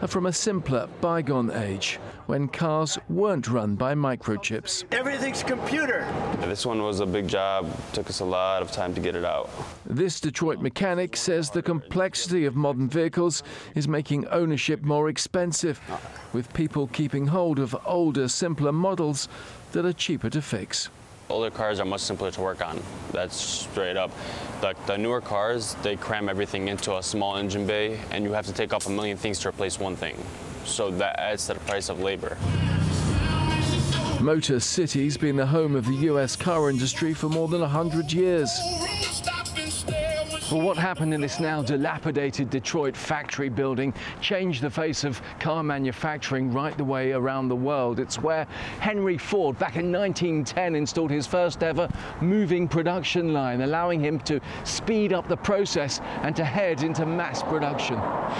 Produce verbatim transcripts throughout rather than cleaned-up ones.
are from a simpler, bygone age when cars weren't run by microchips. Everything's computer. Yeah, this one was a big job. Took us a lot of time to get it out. This Detroit mechanic says the complexity of modern vehicles is making ownership more expensive, with people keeping hold of older, simpler models that are cheaper to fix. Older cars are much simpler to work on. That's straight up. The, the newer cars, they cram everything into a small engine bay, and you have to take off a million things to replace one thing. So that adds to the price of labor. Motor City's been the home of the U S car industry for more than one hundred years. But what happened in this now dilapidated Detroit factory building changed the face of car manufacturing right the way around the world. It's where Henry Ford, back in nineteen ten, installed his first ever moving production line, allowing him to speed up the process and to head into mass production.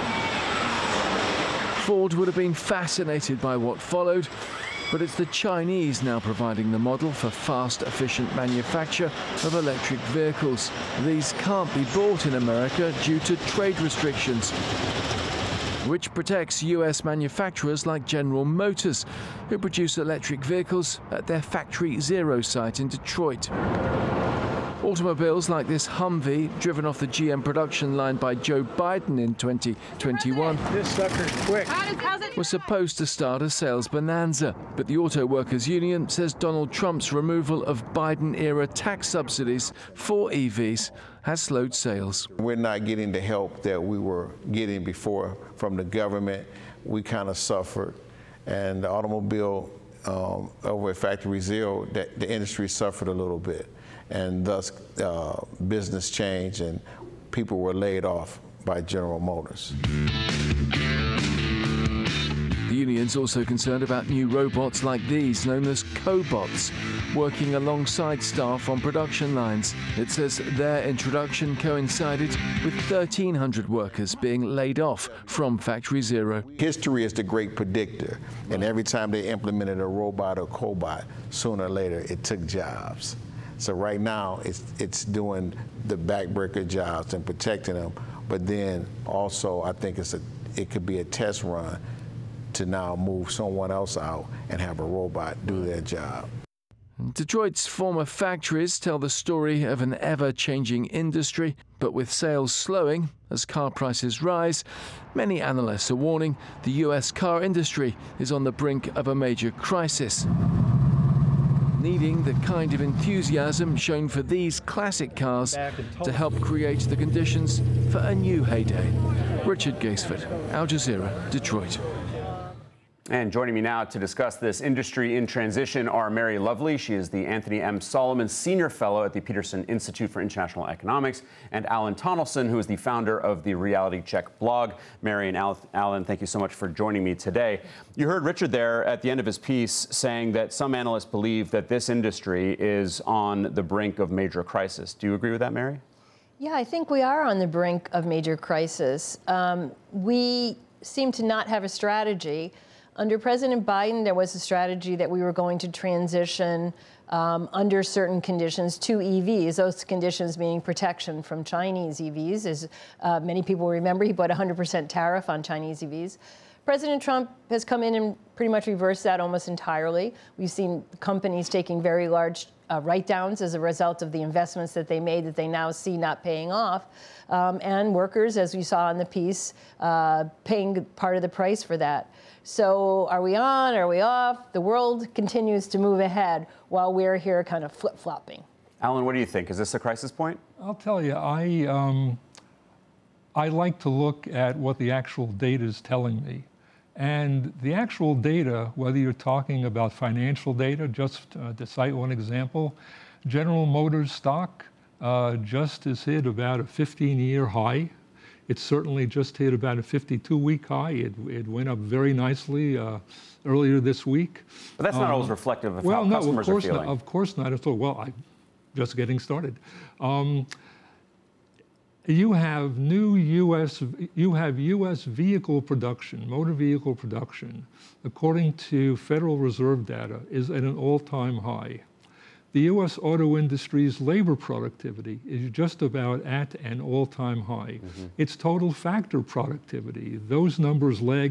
Ford would have been fascinated by what followed, but it's the Chinese now providing the model for fast, efficient manufacture of electric vehicles. These can't be bought in America due to trade restrictions, which protects U S manufacturers like General Motors, who produce electric vehicles at their Factory Zero site in Detroit. Automobiles like this Humvee, driven off the G M production line by Joe Biden in twenty twenty-one, This sucker's quick. was supposed to start a sales bonanza. But the Auto Workers Union says Donald Trump's removal of Biden-era tax subsidies for E Vs has slowed sales. We're not getting the help that we were getting before from the government. We kind of suffered, and the automobile um, over at Factory Zero, that the industry suffered a little bit. And thus uh, business changed and people were laid off by General Motors. The union's also concerned about new robots like these, known as cobots, working alongside staff on production lines. It says their introduction coincided with thirteen hundred workers being laid off from Factory Zero. History is the great predictor, and every time they implemented a robot or cobot, sooner or later it took jobs. So right now, it's, it's doing the backbreaker jobs and protecting them, but then also I think it's a, it could be a test run to now move someone else out and have a robot do their job. Detroit's former factories tell the story of an ever-changing industry, but with sales slowing as car prices rise, many analysts are warning the U S car industry is on the brink of a major crisis, needing the kind of enthusiasm shown for these classic cars to help create the conditions for a new heyday. Richard Gaisford, Al Jazeera, Detroit. And joining me now to discuss this industry in transition are Mary Lovely. She is the Anthony M. Solomon Senior Fellow at the Peterson Institute for International Economics, and Alan Tonelson, who is the founder of the Reality Check blog. Mary and Al Alan, thank you so much for joining me today. You heard Richard there at the end of his piece saying that some analysts believe that this industry is on the brink of major crisis. Do you agree with that, Mary? Yeah, I think we are on the brink of major crisis. Um, we seem to not have a strategy. Under President Biden, there was a strategy that we were going to transition um, under certain conditions to E Vs, those conditions meaning protection from Chinese E Vs. As uh, many people remember, he put a one hundred percent tariff on Chinese E Vs. President Trump has come in and pretty much reversed that almost entirely. We've seen companies taking very large uh, write-downs as a result of the investments that they made that they now see not paying off. Um, and workers, as we saw in the piece, uh, paying part of the price for that. So are we on, are we off? The world continues to move ahead while we're here kind of flip-flopping. Alan, what do you think? Is this a crisis point? I'll tell you, I, um, I like to look at what the actual data is telling me. And the actual data, whether you're talking about financial data, just uh, to cite one example, General Motors stock uh, just has hit about a fifteen-year high. It certainly just hit about a fifty-two week high. It, it went up very nicely uh, earlier this week. But that's not um, always reflective of well, how no, customers of course are feeling. Not, of course not at all. Well, I'm just getting started. Um, you have new U S, you have U S vehicle production, motor vehicle production, according to Federal Reserve data, is at an all-time high. The U S auto industry's labor productivity is just about at an all-time high. Mm-hmm. Its total factor productivity, those numbers lag